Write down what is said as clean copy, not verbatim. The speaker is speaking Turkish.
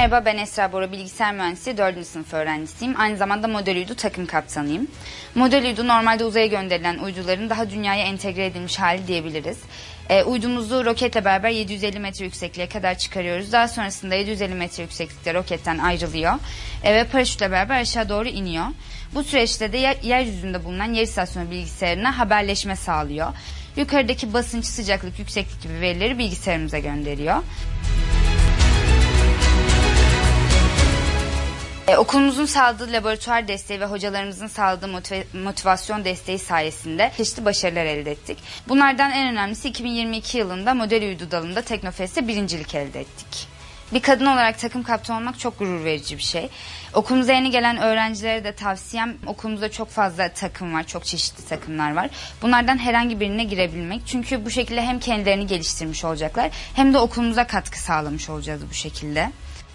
Merhaba, ben Esra Bora, bilgisayar mühendisi 4. sınıf öğrencisiyim. Aynı zamanda Model Uydu takım kaptanıyım. Model Uydu normalde uzaya gönderilen uyduların daha dünyaya entegre edilmiş hali diyebiliriz. Uydumuzu roketle beraber 750 metre yüksekliğe kadar çıkarıyoruz. Daha sonrasında 750 metre yükseklikte roketten ayrılıyor ve paraşütle beraber aşağı doğru iniyor. Bu süreçte de yeryüzünde bulunan yer istasyonu bilgisayarına haberleşme sağlıyor. Yukarıdaki basınç, sıcaklık, yükseklik gibi verileri bilgisayarımıza gönderiyor. Okulumuzun sağladığı laboratuvar desteği ve hocalarımızın sağladığı motivasyon desteği sayesinde çeşitli başarılar elde ettik. Bunlardan en önemlisi 2022 yılında Model Uydu dalında Teknofest'te birincilik elde ettik. Bir kadın olarak takım kaptanı olmak çok gurur verici bir şey. Okulumuza yeni gelen öğrencilere de tavsiyem, okulumuzda çok fazla takım var, çok çeşitli takımlar var. Bunlardan herhangi birine girebilmek. Çünkü bu şekilde hem kendilerini geliştirmiş olacaklar hem de okulumuza katkı sağlamış olacağız bu şekilde.